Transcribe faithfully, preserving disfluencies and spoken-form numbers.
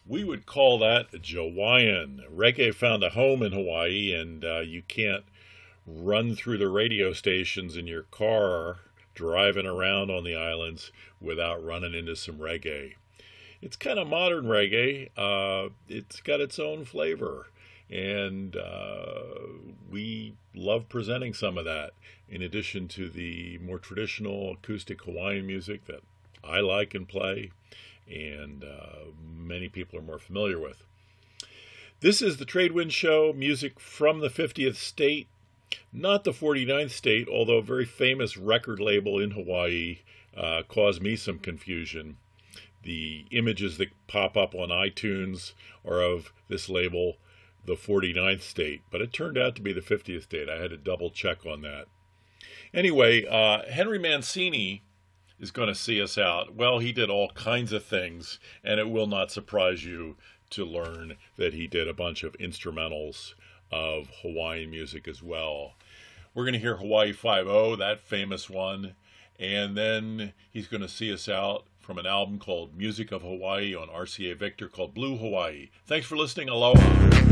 We would call that Jawaiian. Reggae found a home in Hawaii, and uh, you can't run through the radio stations in your car driving around on the islands without running into some reggae. It's kind of modern reggae. Uh, it's got its own flavor, and uh, we love presenting some of that in addition to the more traditional acoustic Hawaiian music that I like and play, and uh, many people are more familiar with. This is the Tradewind Show, music from the fiftieth state, not the forty-ninth state, although a very famous record label in Hawaii uh, caused me some confusion. The images that pop up on iTunes are of this label, the forty-ninth state, but it turned out to be the fiftieth state. I had to double check on that. Anyway, uh, Henry Mancini is going to see us out. Well, he did all kinds of things, and it will not surprise you to learn that he did a bunch of instrumentals of Hawaiian music as well. We're going to hear Hawaii Five-O, that famous one, and then he's going to see us out from an album called Music of Hawaii on R C A Victor called Blue Hawaii. Thanks for listening. Aloha.